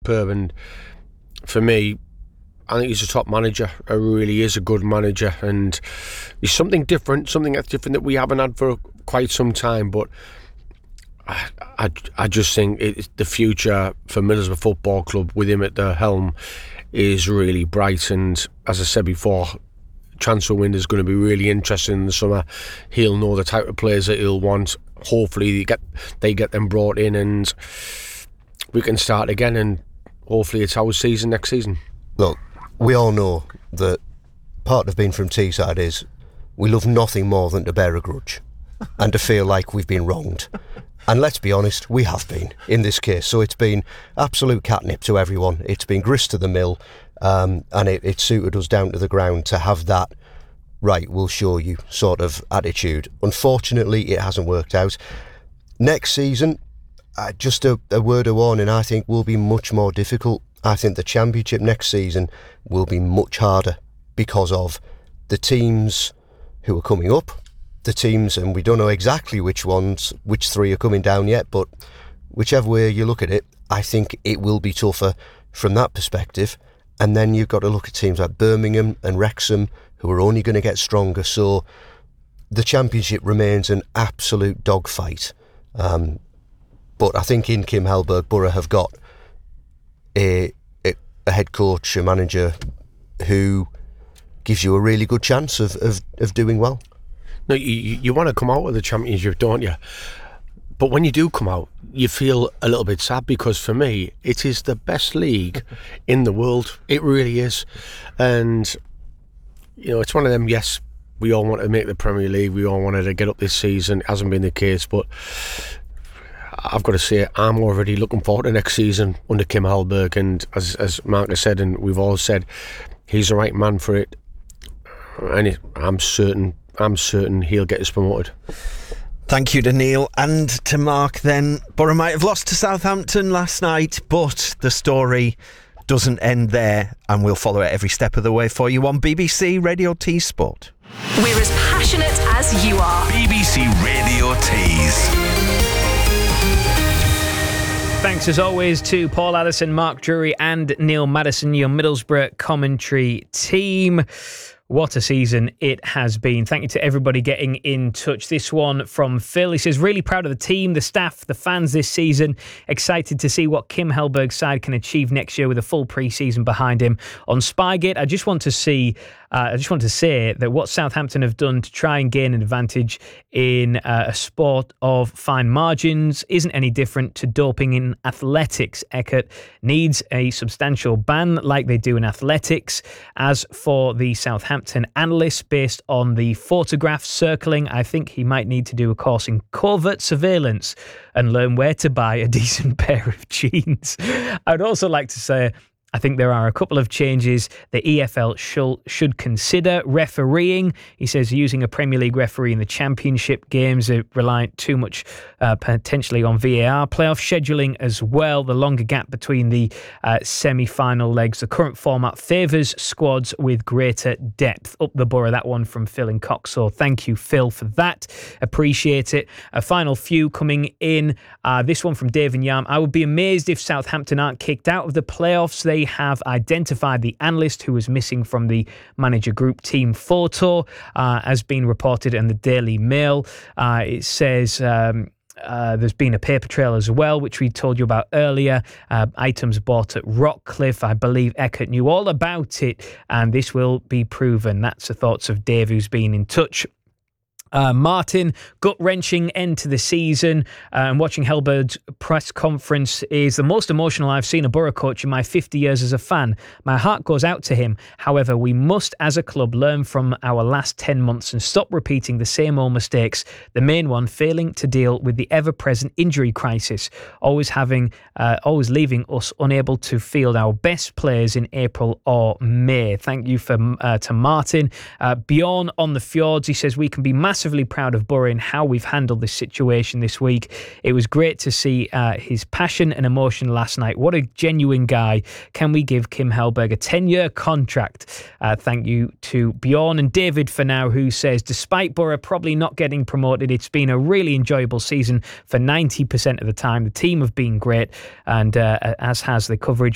superb, and for me, I think he's a top manager. He really is a good manager, and he's something different that we haven't had for quite some time. But I just think the future for Middlesbrough Football Club with him at the helm is really bright. And as I said before, transfer window is going to be really interesting in the summer. He'll know the type of players that he'll want. Hopefully they get them brought in, and we can start again, and hopefully it's our season next season. Look, we all know that part of being from Teesside is we love nothing more than to bear a grudge and to feel like we've been wronged. And let's be honest, we have been in this case. So it's been absolute catnip to everyone. It's been grist to the mill, and it suited us down to the ground to have that, right, we'll show you sort of attitude. Unfortunately, it hasn't worked out. Next season, just a word of warning, I think will be much more difficult. I think the Championship next season will be much harder because of the teams who are coming up, the teams, and we don't know exactly which three are coming down yet, but whichever way you look at it, I think it will be tougher from that perspective. And then you've got to look at teams like Birmingham and Wrexham, who are only going to get stronger. So the Championship remains an absolute dogfight. But I think in Kim Hellberg, Borough have got a head coach, a manager who gives you a really good chance of doing well. No, you want to come out of the Championship, don't you? But when you do come out, you feel a little bit sad, because for me, it is the best league in the world. It really is. And, you know, it's one of them, yes, we all want to make the Premier League. We all wanted to get up this season. It hasn't been the case, but I've got to say, I'm already looking forward to next season under Kim Hellberg. And as Mark has said, and we've all said, he's the right man for it. And I'm certain he'll get us promoted. Thank you to Neil and to Mark then. Borough might have lost to Southampton last night, but the story doesn't end there, and we'll follow it every step of the way for you on BBC Radio Tees Sport. We're as passionate as you are. BBC Radio Tees. Thanks as always to Paul Addison, Mark Drury and Neil Maddison, your Middlesbrough commentary team. What a season it has been. Thank you to everybody getting in touch. This one from Phil. He says, really proud of the team, the staff, the fans this season. Excited to see what Kim Hellberg's side can achieve next year with a full pre-season behind him. On Spygate, I just want to say that what Southampton have done to try and gain an advantage in a sport of fine margins isn't any different to doping in athletics. Eckert needs a substantial ban like they do in athletics. As for the Southampton analyst, based on the photographs circling, I think he might need to do a course in covert surveillance and learn where to buy a decent pair of jeans. I'd also like to say, I think there are a couple of changes the EFL should consider. Refereeing, he says, using a Premier League referee in the Championship games are reliant too much potentially on VAR. Playoff scheduling as well, the longer gap between the semi-final legs. The current format favours squads with greater depth. Up the Borough, that one from Phil and Cox. So thank you, Phil, for that. Appreciate it. A final few coming in. This one from Dave and Yam. I would be amazed if Southampton aren't kicked out of the playoffs. They have identified the analyst who was missing from the manager group team photo, as been reported in the Daily Mail. It says there's been a paper trail as well, which we told you about earlier. Items bought at Rockcliffe. I believe Eckert knew all about it, and this will be proven. That's the thoughts of Dave, who's been in touch. Martin, gut-wrenching end to the season, and watching Hellberg's press conference is the most emotional I've seen a Borough coach in my 50 years as a fan. My heart goes out to him. However, we must as a club learn from our last 10 months and stop repeating the same old mistakes. The main one, failing to deal with the ever-present injury crisis, always leaving us unable to field our best players in April or May. Thank you to Martin. Bjorn on the Fjords, he says, we can be massively proud of Borough and how we've handled this situation this week. It was great to see his passion and emotion last night. What a genuine guy. Can we give Kim Hellberg a 10-year contract? Thank you to Bjorn. And David for now, who says, despite Borough probably not getting promoted, it's been a really enjoyable season for 90% of the time. The team have been great, and as has the coverage